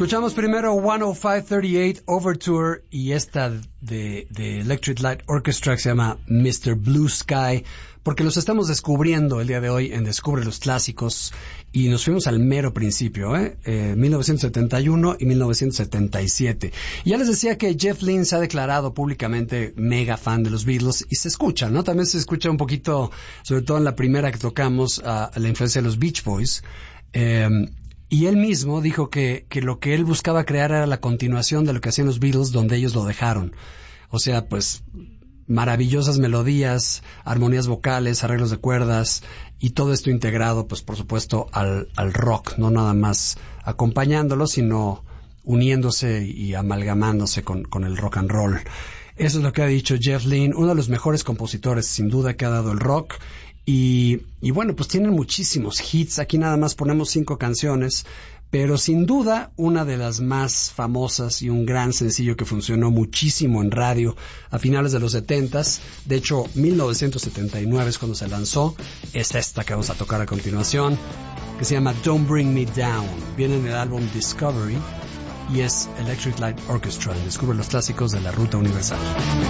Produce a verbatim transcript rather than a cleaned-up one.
Escuchamos primero ciento cinco treinta y ocho Overture y esta de, de Electric Light Orchestra que se llama mister Blue Sky, porque los estamos descubriendo el día de hoy en Descubre los Clásicos y nos fuimos al mero principio, ¿eh? eh mil novecientos setenta y uno y mil novecientos setenta y siete. Y ya les decía que Jeff Lynne se ha declarado públicamente mega fan de los Beatles y se escucha, ¿no? También se escucha un poquito, sobre todo en la primera que tocamos, a, a la influencia de los Beach Boys. Eh, Y él mismo dijo que, que lo que él buscaba crear era la continuación de lo que hacían los Beatles donde ellos lo dejaron. O sea, pues, maravillosas melodías, armonías vocales, arreglos de cuerdas, y todo esto integrado, pues, por supuesto, al, al rock, no nada más acompañándolo, sino uniéndose y amalgamándose con, con el rock and roll. Eso es lo que ha dicho Jeff Lynne, uno de los mejores compositores, sin duda, que ha dado el rock. Y, y bueno, pues tienen muchísimos hits. Aquí nada más ponemos cinco canciones, pero sin duda una de las más famosas y un gran sencillo que funcionó muchísimo en radio a finales de los setentas. De hecho, mil novecientos setenta y nueve es cuando se lanzó. Es esta que vamos a tocar a continuación, que se llama Don't Bring Me Down. Viene en el álbum Discovery y es Electric Light Orchestra. Descubre los clásicos de la Ruta Universal.